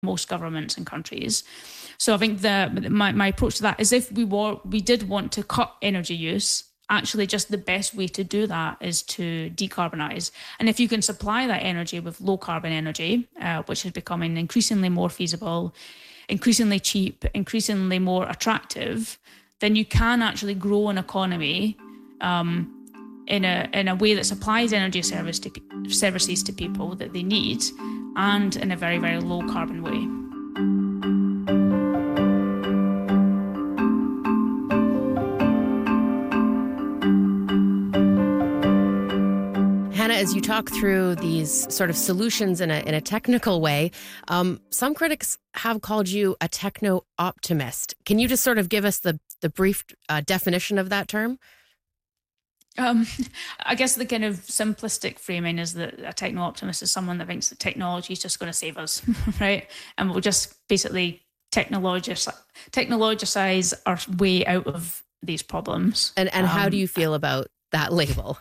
most governments and countries. So I think my approach to that is if we did want to cut energy use, actually just the best way to do that is to decarbonize. And if you can supply that energy with low carbon energy, which is becoming increasingly more feasible, increasingly cheap, increasingly more attractive, then you can actually grow an economy in a way that supplies energy services to people that they need, and in a very, very low carbon way. Hannah, as you talk through these sort of solutions in a technical way, some critics have called you a techno-optimist. Can you just sort of give us the brief definition of that term? I guess the kind of simplistic framing is that a techno-optimist is someone that thinks that technology is just going to save us, right? And we'll just basically technologicize our way out of these problems. And how do you feel about that label?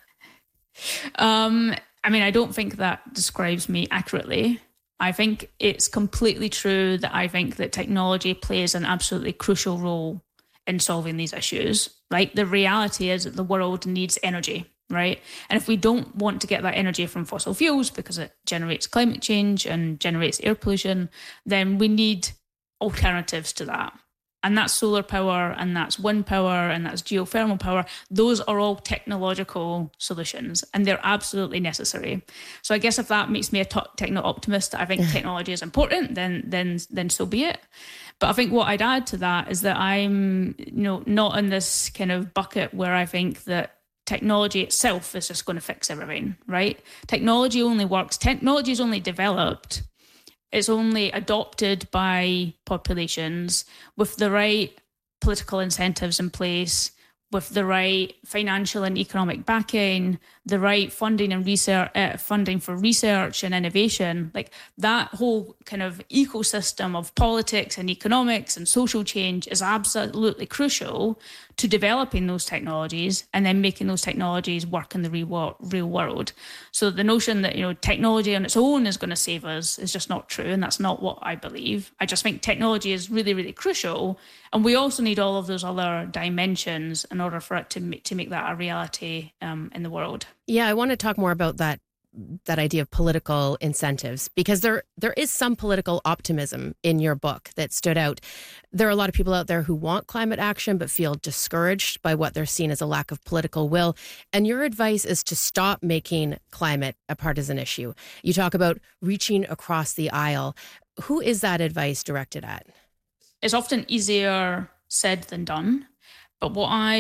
I don't think that describes me accurately. I think it's completely true that I think that technology plays an absolutely crucial role in solving these issues, right? The reality is that the world needs energy, right? And if we don't want to get that energy from fossil fuels because it generates climate change and generates air pollution, then we need alternatives to that. And that's solar power, and that's wind power, and that's geothermal power. Those are all technological solutions, and they're absolutely necessary. So I guess if that makes me a techno-optimist, I think technology is important, then so be it. But I think what I'd add to that is that I'm not in this kind of bucket where I think that technology itself is just going to fix everything, right? Technology only works. Technology is only developed. It's only adopted by populations with the right political incentives in place, with the right financial and economic backing, the right funding and research, funding for research and innovation. Like that whole kind of ecosystem of politics and economics and social change is absolutely crucial to developing those technologies and then making those technologies work in the real world. So the notion that technology on its own is going to save us is just not true, and that's not what I believe. I just think technology is really, really crucial, and we also need all of those other dimensions in order for it to make that a reality in the world. Yeah, I want to talk more about that idea of political incentives, because there is some political optimism in your book that stood out. There are a lot of people out there who want climate action but feel discouraged by what they're seeing as a lack of political will. And your advice is to stop making climate a partisan issue. You talk about reaching across the aisle. Who is that advice directed at? It's often easier said than done. But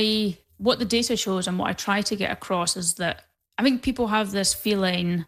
what the data shows and what I try to get across is that I think people have this feeling,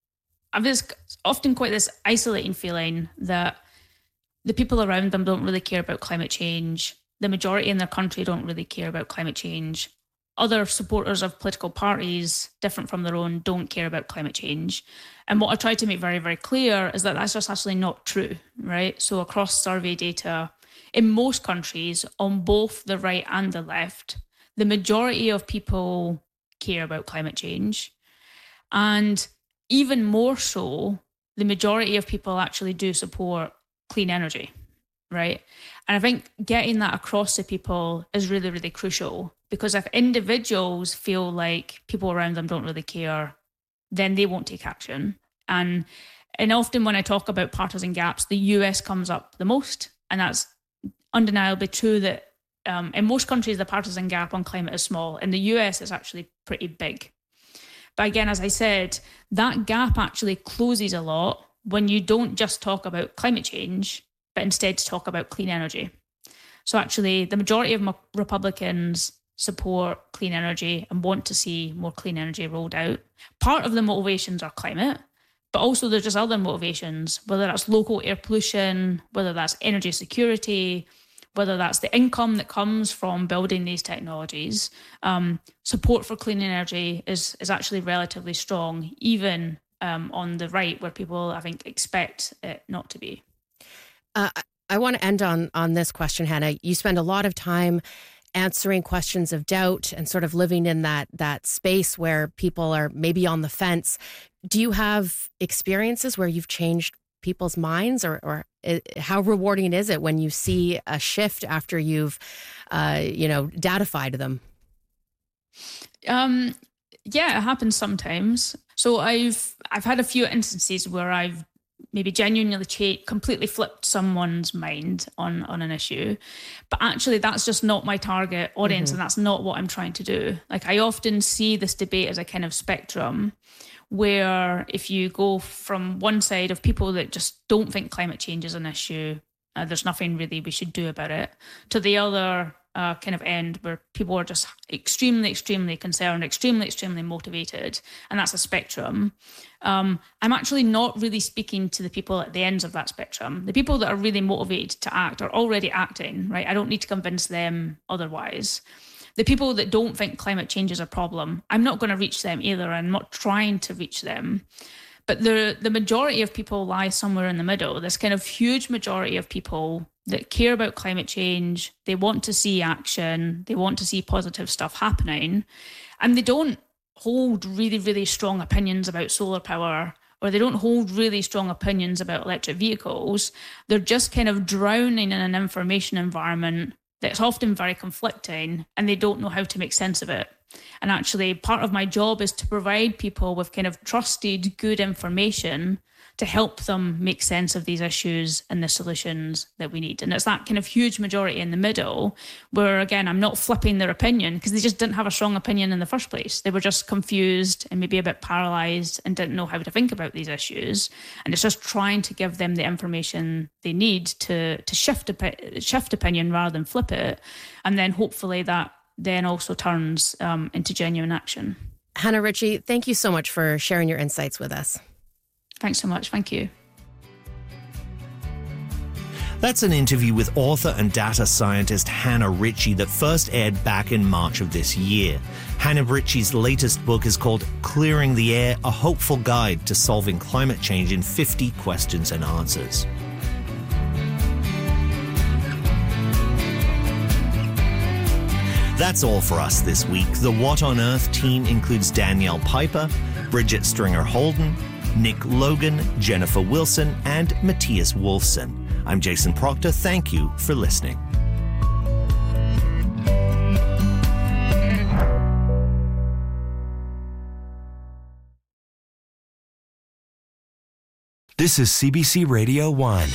often quite this isolating feeling, that the people around them don't really care about climate change. The majority in their country don't really care about climate change. Other supporters of political parties, different from their own, don't care about climate change. And what I try to make very, very clear is that that's just actually not true, right? So across survey data, in most countries, on both the right and the left, the majority of people care about climate change. And even more so, the majority of people actually do support clean energy, right? And I think getting that across to people is really, really crucial, because if individuals feel like people around them don't really care, then they won't take action. And often when I talk about partisan gaps, the US comes up the most, and that's undeniably true that in most countries, the partisan gap on climate is small. In the US, it's actually pretty big. But again, as I said, that gap actually closes a lot when you don't just talk about climate change, but instead talk about clean energy. So actually, the majority of Republicans support clean energy and want to see more clean energy rolled out. Part of the motivations are climate, but also there's just other motivations, whether that's local air pollution, whether that's energy security, whether that's the income that comes from building these technologies. Support for clean energy is actually relatively strong, even on the right, where people, I think, expect it not to be. I want to end on this question, Hannah. You spend a lot of time answering questions of doubt and sort of living in that space where people are maybe on the fence. Do you have experiences where you've changed people's minds, or how rewarding is it when you see a shift after you've, datified them? Yeah, it happens sometimes. So I've had a few instances where I've maybe genuinely completely flipped someone's mind on an issue, but actually that's just not my target audience, and that's not what I'm trying to do. Like, I often see this debate as a kind of spectrum, where if you go from one side of people that just don't think climate change is an issue, there's nothing really we should do about it, to the other kind of end where people are just extremely, extremely concerned, extremely, extremely motivated, and that's a spectrum. I'm actually not really speaking to the people at the ends of that spectrum. The people that are really motivated to act are already acting, right? I don't need to convince them otherwise. The people that don't think climate change is a problem, I'm not going to reach them either. I'm not trying to reach them. But the majority of people lie somewhere in the middle. This kind of huge majority of people that care about climate change, they want to see action, they want to see positive stuff happening, and they don't hold really, really strong opinions about solar power, or they don't hold really strong opinions about electric vehicles. They're just kind of drowning in an information environment that's often very conflicting, and they don't know how to make sense of it. And actually, part of my job is to provide people with kind of trusted, good information to help them make sense of these issues and the solutions that we need. And it's that kind of huge majority in the middle where, again, I'm not flipping their opinion, because they just didn't have a strong opinion in the first place. They were just confused and maybe a bit paralyzed and didn't know how to think about these issues. And it's just trying to give them the information they need to shift opinion rather than flip it. And then hopefully that then also turns into genuine action. Hannah Ritchie, thank you so much for sharing your insights with us. Thanks so much. Thank you. That's an interview with author and data scientist Hannah Ritchie that first aired back in March of this year. Hannah Ritchie's latest book is called Clearing the Air, a hopeful guide to solving climate change in 50 questions and answers. That's all for us this week. The What on Earth team includes Danielle Piper, Bridget Stringer-Holden, Nick Logan, Jennifer Wilson, and Matthias Wolfson. I'm Jason Proctor. Thank you for listening. This is CBC Radio 1.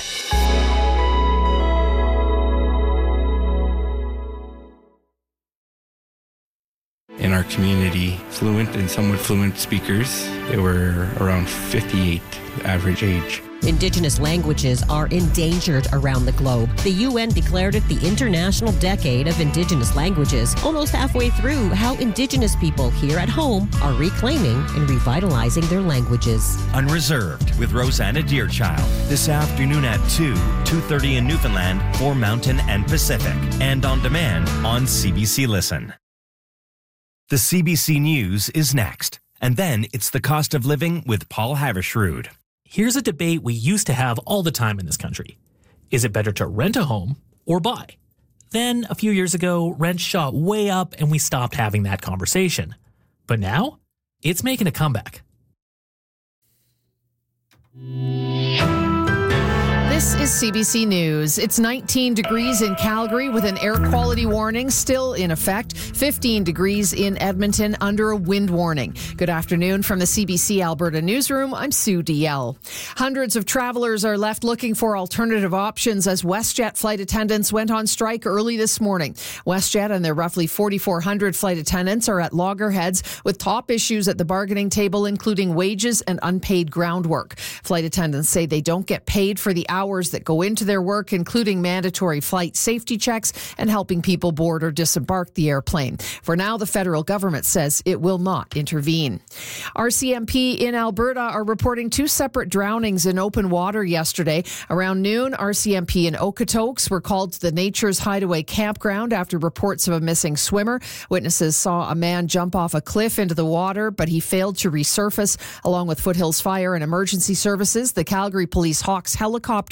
In our community, fluent and somewhat fluent speakers, they were around 58 average age. Indigenous languages are endangered around the globe. The UN declared it the International Decade of Indigenous Languages. Almost halfway through, how Indigenous people here at home are reclaiming and revitalizing their languages. Unreserved with Rosanna Deerchild. This afternoon at 2:30 in Newfoundland for Mountain and Pacific. And on demand on CBC Listen. The CBC News is next. And then it's the cost of living with Paul Havershrud. Here's a debate we used to have all the time in this country. Is it better to rent a home or buy? Then, a few years ago, rent shot way up and we stopped having that conversation. But now, it's making a comeback. This is CBC News. It's 19 degrees in Calgary with an air quality warning still in effect. 15 degrees in Edmonton under a wind warning. Good afternoon from the CBC Alberta Newsroom. I'm Sue DL. Hundreds of travelers are left looking for alternative options as WestJet flight attendants went on strike early this morning. WestJet and their roughly 4,400 flight attendants are at loggerheads with top issues at the bargaining table, including wages and unpaid groundwork. Flight attendants say they don't get paid for the hours that go into their work, including mandatory flight safety checks and helping people board or disembark the airplane. For now, the federal government says it will not intervene. RCMP in Alberta are reporting 2 separate drownings in open water yesterday. Around noon, RCMP in Okotoks were called to the Nature's Hideaway campground after reports of a missing swimmer. Witnesses saw a man jump off a cliff into the water, but he failed to resurface. Along with Foothills Fire and Emergency Services, the Calgary Police Hawks helicopter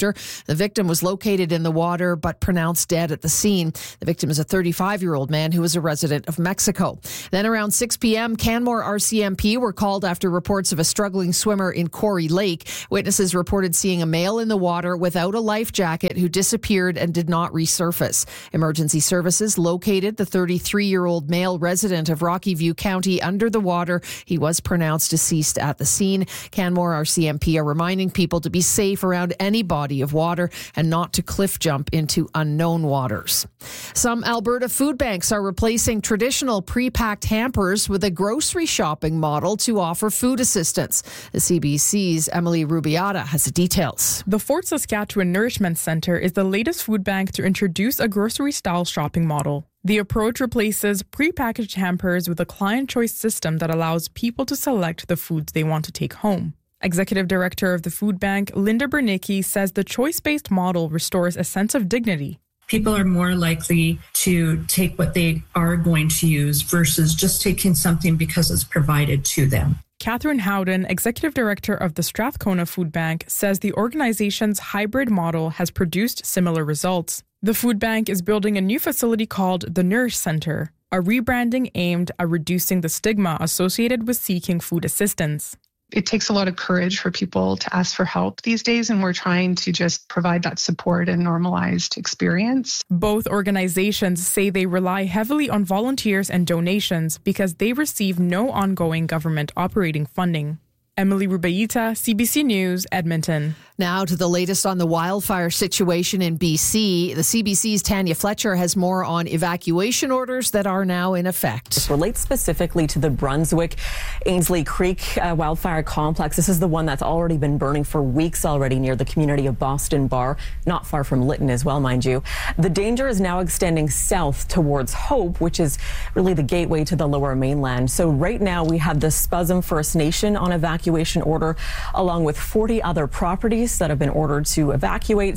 Glacier. The victim was located in the water but pronounced dead at the scene. The victim is a 35-year-old man who was a resident of Mexico. Then around 6 p.m., Canmore RCMP were called after reports of a struggling swimmer in Quarry Lake. Witnesses reported seeing a male in the water without a life jacket who disappeared and did not resurface. Emergency services located the 33-year-old male resident of Rocky View County under the water. He was pronounced deceased at the scene. Canmore RCMP are reminding people to be safe around any body of water and not to cliff jump into unknown waters. Some Alberta food banks are replacing traditional pre-packed hampers with a grocery shopping model to offer food assistance. The CBC's Emily Rubiata has the details. The Fort Saskatchewan Nourishment Centre is the latest food bank to introduce a grocery-style shopping model. The approach replaces prepackaged hampers with a client choice system that allows people to select the foods they want to take home. Executive Director of the food bank, Linda Bernicki, says the choice-based model restores a sense of dignity. People are more likely to take what they are going to use versus just taking something because it's provided to them. Catherine Howden, Executive Director of the Strathcona Food Bank, says the organization's hybrid model has produced similar results. The food bank is building a new facility called the Nourish Centre, a rebranding aimed at reducing the stigma associated with seeking food assistance. It takes a lot of courage for people to ask for help these days, and we're trying to just provide that support and normalized experience. Both organizations say they rely heavily on volunteers and donations because they receive no ongoing government operating funding. Emily Rubiata, CBC News, Edmonton. Now to the latest on the wildfire situation in BC. The CBC's Tanya Fletcher has more on evacuation orders that are now in effect. This relates specifically to the Brunswick Ainslie Creek wildfire complex. This is the one that's already been burning for weeks already near the community of Boston Bar, not far from Lytton as well, mind you. The danger is now extending south towards Hope, which is really the gateway to the Lower Mainland. So right now we have the Spuzum First Nation on evacuation order, along with 40 other properties that have been ordered to evacuate.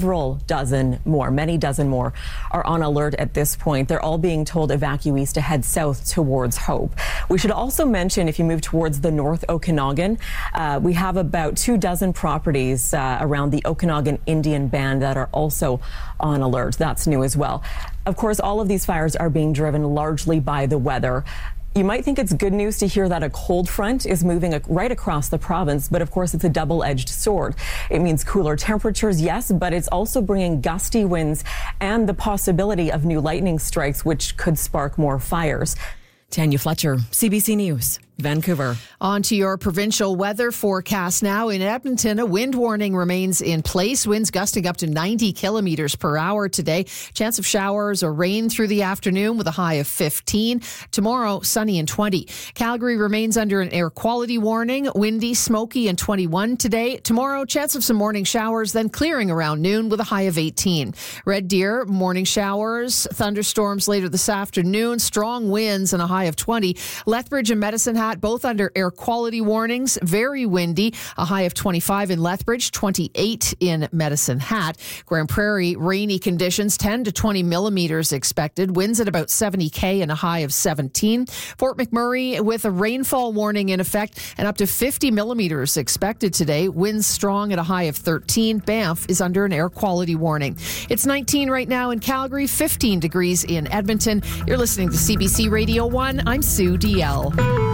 Many dozen more are on alert at this point. They're all being told evacuees to head south towards Hope. We should also mention, if you move towards the North Okanagan, we have about 24 properties around the Okanagan Indian Band that are also on alert. That's new as well. Of course, all of these fires are being driven largely by the weather. You might think it's good news to hear that a cold front is moving right across the province, but of course it's a double-edged sword. It means cooler temperatures, yes, but it's also bringing gusty winds and the possibility of new lightning strikes, which could spark more fires. Tanya Fletcher, CBC News, Vancouver. On to your provincial weather forecast now. In Edmonton, a wind warning remains in place. Winds gusting up to 90 kilometers per hour today. Chance of showers or rain through the afternoon with a high of 15. Tomorrow, sunny and 20. Calgary remains under an air quality warning. Windy, smoky and 21 today. Tomorrow, chance of some morning showers, then clearing around noon with a high of 18. Red Deer, morning showers, thunderstorms later this afternoon, strong winds and a high of 20. Lethbridge and Medicine Hat both under air quality warnings, very windy, a high of 25 in Lethbridge, 28 in Medicine Hat. Grand Prairie, rainy conditions, 10 to 20 millimeters expected, winds at about 70 km and a high of 17. Fort McMurray with a rainfall warning in effect and up to 50 millimeters expected today, winds strong at a high of 13. Banff is under an air quality warning. It's 19 right now in Calgary, 15 degrees in Edmonton. You're listening to CBC Radio 1. I'm Sue DL.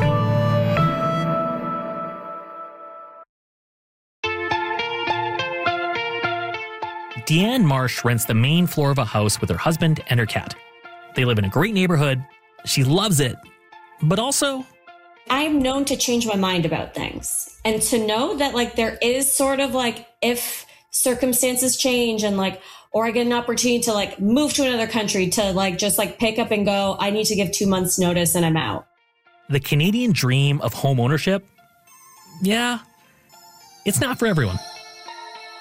Deanne Marsh rents the main floor of a house with her husband and her cat. They live in a great neighborhood. She loves it. But also, I'm known to change my mind about things. And to know that there is sort of if circumstances change and or I get an opportunity to move to another country to just pick up and go, I need to give 2 months notice and I'm out. The Canadian dream of home ownership? Yeah, it's not for everyone.